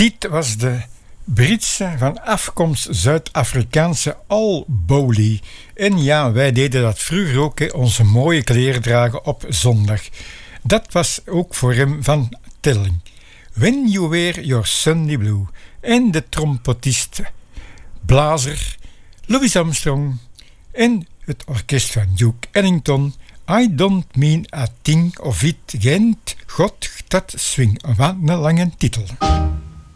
Dit was de Britse, van afkomst Zuid-Afrikaanse Al Bowley. En ja, wij deden dat vroeger ook, hè, onze mooie kleren dragen op zondag. Dat was ook voor hem van telling. When You Wear Your Sunday Blue. En de trompetist, blazer Louis Armstrong en het orkest van Duke Ellington. I don't mean a thing of it, Gent, God, dat swing. Wat een lange titel.